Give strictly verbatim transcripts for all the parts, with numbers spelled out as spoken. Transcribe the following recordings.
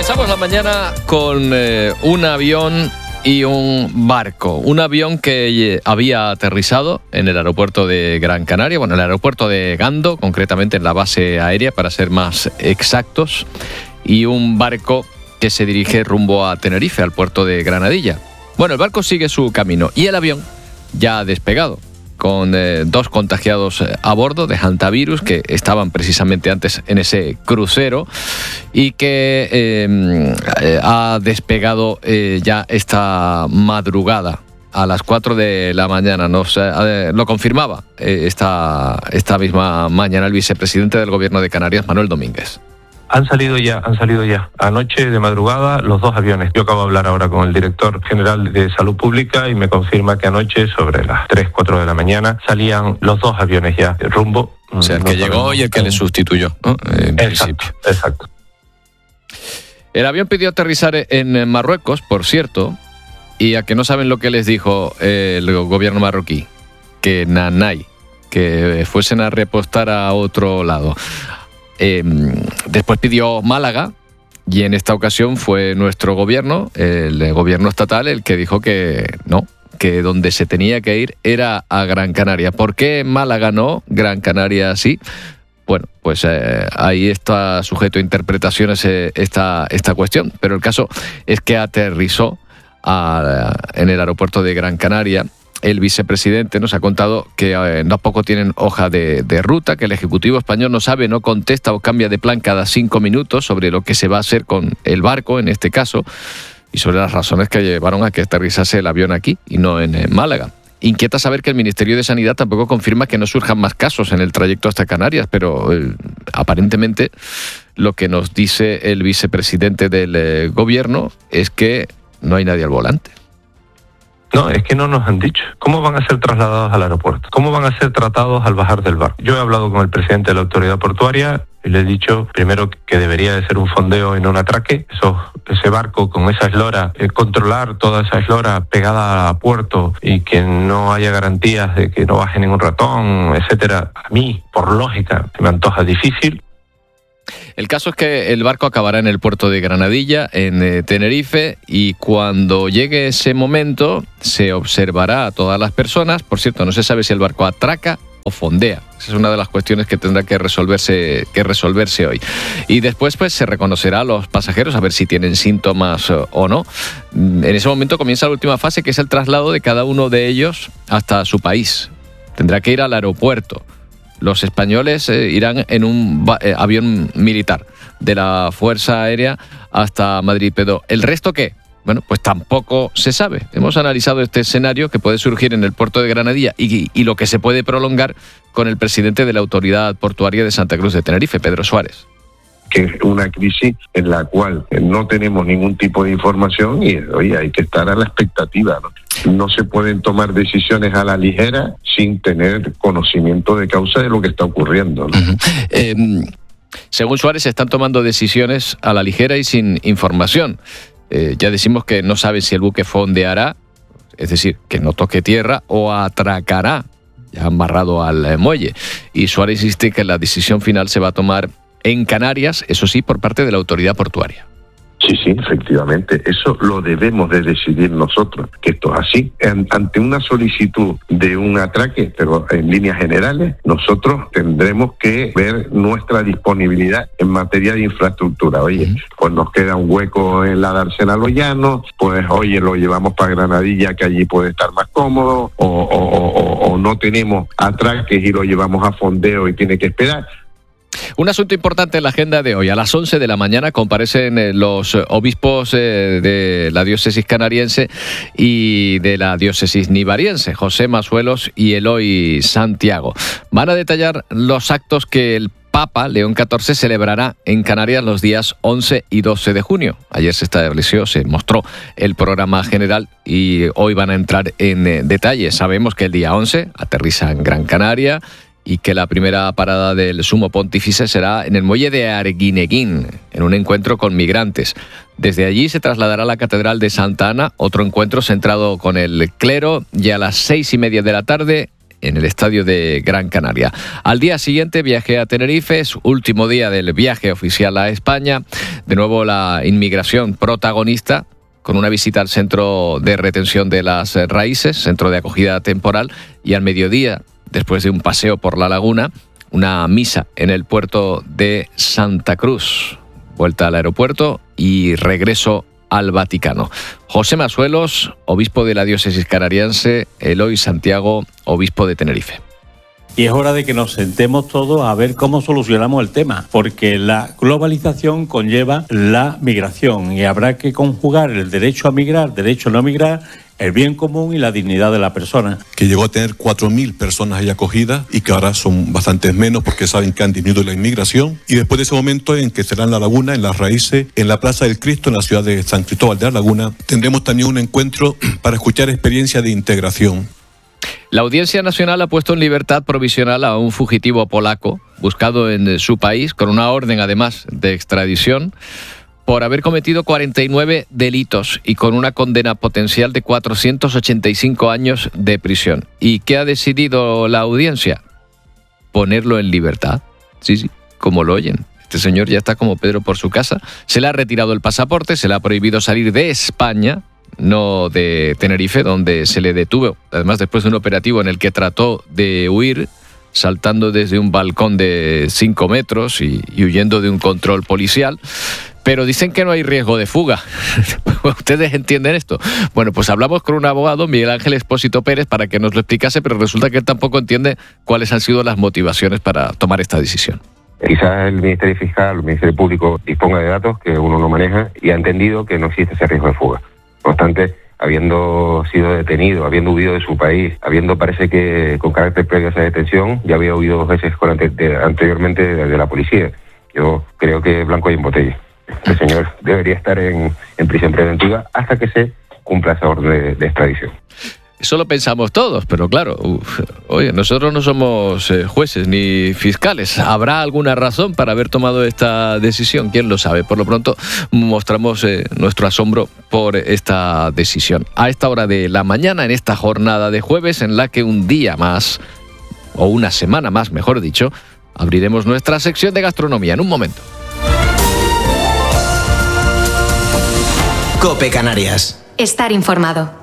Comenzamos la mañana con eh, un avión y un barco. Un avión que eh, había aterrizado en el aeropuerto de Gran Canaria, bueno, en el aeropuerto de Gando, concretamente en la base aérea, para ser más exactos, y un barco que se dirige rumbo a Tenerife, al puerto de Granadilla. Bueno, el barco sigue su camino y el avión ya ha despegado, con eh, dos contagiados eh, a bordo de hantavirus que estaban precisamente antes en ese crucero y que eh, eh, ha despegado eh, ya esta madrugada a las cuatro de la mañana. Nos eh, lo confirmaba eh, esta, esta misma mañana el vicepresidente del Gobierno de Canarias, Manuel Domínguez. Han salido ya, han salido ya. Anoche de madrugada los dos aviones. Yo acabo de hablar ahora con el director general de Salud Pública y me confirma que anoche sobre las tres, cuatro de la mañana salían los dos aviones ya rumbo. O sea, el que no llegó y el que le sustituyó, ¿no? En exacto, principio. exacto. El avión pidió aterrizar en Marruecos, por cierto, y a que no saben lo que les dijo el gobierno marroquí, que nanay, que fuesen a repostar a otro lado. Eh, después pidió Málaga y en esta ocasión fue nuestro gobierno, el gobierno estatal, el que dijo que no, que donde se tenía que ir era a Gran Canaria. ¿Por qué Málaga no, Gran Canaria sí? Bueno, pues eh, ahí está sujeto a interpretaciones eh, esta, esta cuestión, pero el caso es que aterrizó a, en el aeropuerto de Gran Canaria. El vicepresidente nos ha contado que eh, tampoco tienen hoja de, de ruta, que el Ejecutivo español no sabe, no contesta o cambia de plan cada cinco minutos sobre lo que se va a hacer con el barco, en este caso, y sobre las razones que llevaron a que aterrizase el avión aquí y no en, en Málaga. Inquieta saber que el Ministerio de Sanidad tampoco confirma que no surjan más casos en el trayecto hasta Canarias, pero eh, aparentemente lo que nos dice el vicepresidente del eh, Gobierno es que no hay nadie al volante. No, es que no nos han dicho. ¿Cómo van a ser trasladados al aeropuerto? ¿Cómo van a ser tratados al bajar del barco? Yo he hablado con el presidente de la autoridad portuaria y le he dicho, primero, que debería de ser un fondeo y no un atraque. Eso, ese barco con esa eslora, eh, controlar toda esa eslora pegada a puerto y que no haya garantías de que no baje ningún ratón, etcétera. A mí, por lógica, me antoja difícil. El caso es que el barco acabará en el puerto de Granadilla, en eh, Tenerife, y cuando llegue ese momento se observará a todas las personas. Por cierto, no se sabe si el barco atraca o fondea. Esa es una de las cuestiones que tendrá que resolverse, que resolverse hoy. Y después pues se reconocerá a los pasajeros a ver si tienen síntomas o, o no. En ese momento comienza la última fase, que es el traslado de cada uno de ellos hasta su país. Tendrá que ir al aeropuerto. Los españoles eh, irán en un eh, avión militar de la Fuerza Aérea hasta Madrid. Pero ¿el resto qué? Bueno, pues tampoco se sabe. Hemos analizado este escenario que puede surgir en el puerto de Granadilla y, y lo que se puede prolongar con el presidente de la Autoridad Portuaria de Santa Cruz de Tenerife, Pedro Suárez. Que es una crisis en la cual no tenemos ningún tipo de información y oye, hay que estar a la expectativa, ¿no? No se pueden tomar decisiones a la ligera sin tener conocimiento de causa de lo que está ocurriendo, ¿no? Uh-huh. Eh, según Suárez, se están tomando decisiones a la ligera y sin información. Eh, ya decimos que no saben si el buque fondeará, es decir, que no toque tierra, o atracará, ya amarrado al eh, muelle. Y Suárez insiste que la decisión final se va a tomar en Canarias, eso sí, por parte de la autoridad portuaria. Sí, sí, efectivamente. Eso lo debemos de decidir nosotros, que esto es así. Ante una solicitud de un atraque, pero en líneas generales, nosotros tendremos que ver nuestra disponibilidad en materia de infraestructura. Oye, uh-huh. pues nos queda un hueco en la Dársena Los Llanos, pues oye, lo llevamos para Granadilla, que allí puede estar más cómodo, o, o, o, o no tenemos atraques y lo llevamos a fondeo y tiene que esperar. Un asunto importante en la agenda de hoy. A las once de la mañana comparecen los obispos de la diócesis canariense y de la diócesis nivariense, José Masuelos y Eloy Santiago. Van a detallar los actos que el Papa León catorce celebrará en Canarias los días once y doce de junio. Ayer se estableció, se mostró el programa general y hoy van a entrar en detalle. Sabemos que el día once aterriza en Gran Canaria y que la primera parada del Sumo Pontífice será en el muelle de Arguineguín, en un encuentro con migrantes. Desde allí se trasladará a la Catedral de Santa Ana, otro encuentro centrado con el clero, y a las seis y media de la tarde en el estadio de Gran Canaria. Al día siguiente viaje a Tenerife, es último día del viaje oficial a España. De nuevo la inmigración protagonista, con una visita al centro de retención de las raíces, centro de acogida temporal, y al mediodía, después de un paseo por la laguna, una misa en el puerto de Santa Cruz. Vuelta al aeropuerto y regreso al Vaticano. José Masuelos, obispo de la diócesis canariense, Eloy Santiago, obispo de Tenerife. Y es hora de que nos sentemos todos a ver cómo solucionamos el tema, porque la globalización conlleva la migración y habrá que conjugar el derecho a migrar, derecho a no migrar, el bien común y la dignidad de la persona. Que llegó a tener cuatro mil personas ahí acogidas y que ahora son bastantes menos porque saben que han disminuido la inmigración. Y después de ese momento en que será en La Laguna, en Las Raíces, en la Plaza del Cristo, en la ciudad de San Cristóbal de La Laguna, tendremos también un encuentro para escuchar experiencias de integración. La Audiencia Nacional ha puesto en libertad provisional a un fugitivo polaco buscado en su país, con una orden además de extradición, por haber cometido cuarenta y nueve delitos y con una condena potencial de cuatrocientos ochenta y cinco años de prisión. ¿Y qué ha decidido la audiencia? Ponerlo en libertad. Sí, sí, como lo oyen. Este señor ya está como Pedro por su casa. Se le ha retirado el pasaporte, se le ha prohibido salir de España, no de Tenerife, donde se le detuvo, además después de un operativo en el que trató de huir, saltando desde un balcón de cinco metros y, y huyendo de un control policial. Pero dicen que no hay riesgo de fuga. ¿Ustedes entienden esto? Bueno, pues hablamos con un abogado, Miguel Ángel Expósito Pérez, para que nos lo explicase, pero resulta que él tampoco entiende cuáles han sido las motivaciones para tomar esta decisión. Quizás el Ministerio Fiscal, el Ministerio Público disponga de datos que uno no maneja y ha entendido que no existe ese riesgo de fuga. No obstante, habiendo sido detenido, habiendo huido de su país, habiendo parece que con carácter previo a esa detención, ya había huido dos veces con ante, de, anteriormente de, de la policía. Yo creo que blanco y en botella. El señor debería estar en, en prisión preventiva hasta que se cumpla esa orden de, de extradición. Eso lo pensamos todos, pero claro, uf, oye, nosotros no somos eh, jueces ni fiscales. ¿Habrá alguna razón para haber tomado esta decisión? ¿Quién lo sabe? Por lo pronto mostramos eh, nuestro asombro por esta decisión. A esta hora de la mañana, en esta jornada de jueves, en la que un día más, o una semana más, mejor dicho, abriremos nuestra sección de gastronomía en un momento. COPE Canarias. Estar informado.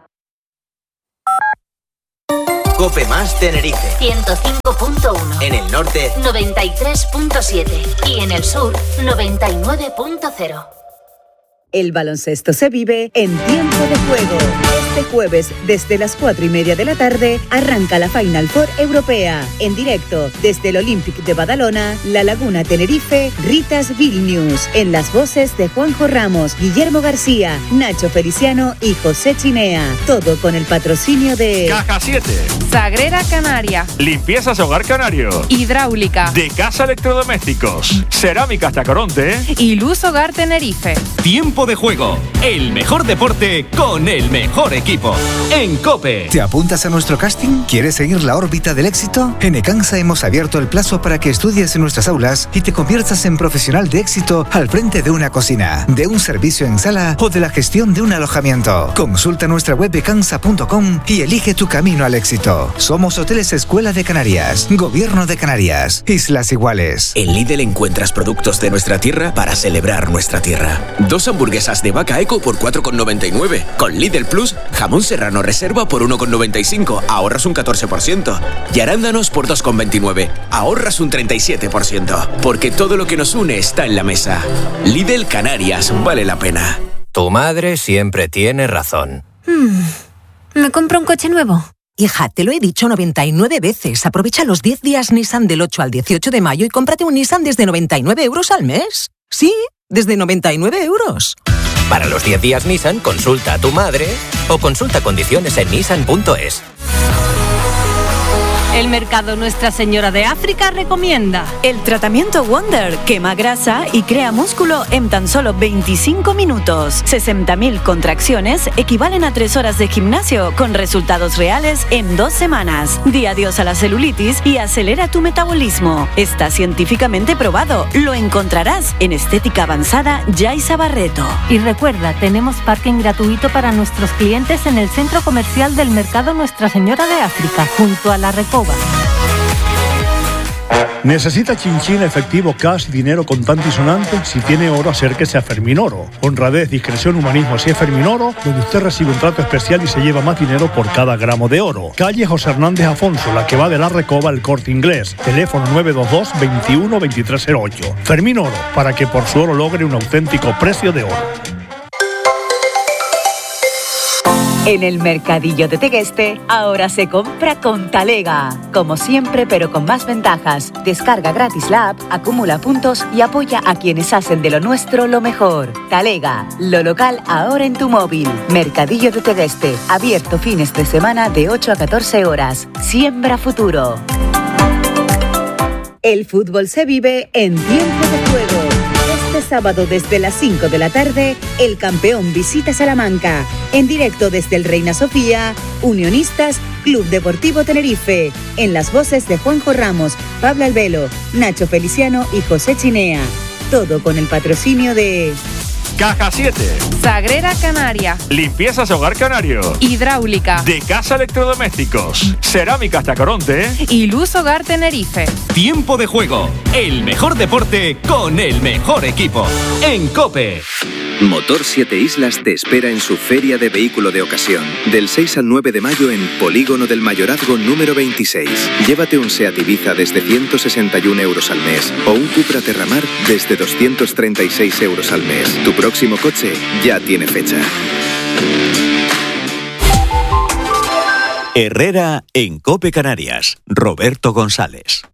COPE más Tenerife. ciento cinco punto uno. En el norte, noventa y tres punto siete. Y en el sur, noventa y nueve punto cero. El baloncesto se vive en tiempo de juego. Este jueves, desde las cuatro y media de la tarde, arranca la Final Four Europea. En directo, desde el Olympic de Badalona, La Laguna Tenerife, Ritas Vilnius. En las voces de Juanjo Ramos, Guillermo García, Nacho Feliciano y José Chinea. Todo con el patrocinio de Caja siete. Sagrera Canaria. Limpiezas Hogar Canario. Hidráulica. De Casa Electrodomésticos. Cerámicas Tacoronte. Y Luz Hogar Tenerife. Tiempo de juego, el mejor deporte con el mejor equipo. En COPE. ¿Te apuntas a nuestro casting? ¿Quieres seguir la órbita del éxito? En Ecansa hemos abierto el plazo para que estudies en nuestras aulas y te conviertas en profesional de éxito al frente de una cocina, de un servicio en sala o de la gestión de un alojamiento. Consulta nuestra web ecansa punto com y elige tu camino al éxito. Somos Hoteles Escuela de Canarias, Gobierno de Canarias, Islas Iguales. En Lidl encuentras productos de nuestra tierra para celebrar nuestra tierra. Dos hamburguesas de vaca Eco por cuatro con noventa y nueve. Con Lidl Plus, jamón serrano reserva por uno con noventa y cinco. Ahorras un catorce por ciento. Y arándanos por dos con veintinueve. Ahorras un treinta y siete por ciento. Porque todo lo que nos une está en la mesa. Lidl Canarias, vale la pena. Tu madre siempre tiene razón. Hmm. ¿Me compro un coche nuevo? Hija, te lo he dicho noventa y nueve veces. Aprovecha los diez días Nissan del ocho al dieciocho de mayo y cómprate un Nissan desde noventa y nueve euros al mes. Sí, desde noventa y nueve euros. Para los diez días Nissan, consulta a tu madre o consulta condiciones en nissan punto es. El Mercado Nuestra Señora de África recomienda el tratamiento Wonder, quema grasa y crea músculo en tan solo veinticinco minutos. sesenta mil contracciones equivalen a tres horas de gimnasio con resultados reales en dos semanas. Di adiós a la celulitis y acelera tu metabolismo. Está científicamente probado. Lo encontrarás en Estética Avanzada Yaiza Barreto. Y recuerda, tenemos parking gratuito para nuestros clientes en el centro comercial del Mercado Nuestra Señora de África, junto a la Recoba. ¿Necesita chinchín, efectivo, cash, dinero contante y sonante? Si tiene oro, acérquese a Fermín Oro. Honradez, discreción, humanismo, así es Fermín Oro, donde usted recibe un trato especial y se lleva más dinero por cada gramo de oro. Calle José Hernández Afonso, la que va de la Recoba al Corte Inglés. Teléfono nueve dos dos, veintiuno, veintitrés cero ocho. Fermín Oro, para que por su oro logre un auténtico precio de oro. En el Mercadillo de Tegueste, ahora se compra con Talega. Como siempre, pero con más ventajas. Descarga gratis la app, acumula puntos y apoya a quienes hacen de lo nuestro lo mejor. Talega, lo local ahora en tu móvil. Mercadillo de Tegueste, abierto fines de semana de ocho a catorce horas. Siembra futuro. El fútbol se vive en tiempo de juego. Este sábado desde las cinco de la tarde, el campeón visita Salamanca. En directo desde el Reina Sofía, Unionistas, Club Deportivo Tenerife. En las voces de Juanjo Ramos, Pablo Albelo, Nacho Feliciano y José Chinea. Todo con el patrocinio de... Caja siete. Sagrera Canaria. Limpiezas Hogar Canario. Hidráulica. De Casa Electrodomésticos. Cerámicas Tacoronte. Y Luz Hogar Tenerife. Tiempo de juego. El mejor deporte con el mejor equipo. En COPE. Motor Siete Islas te espera en su Feria de Vehículo de Ocasión. Del seis al nueve de mayo en Polígono del Mayorazgo número veintiséis. Llévate un Seat Ibiza desde ciento sesenta y un euros al mes o un Cupra Terramar desde doscientos treinta y seis euros al mes. Tu próximo coche ya tiene fecha. Herrera en COPE Canarias. Roberto González.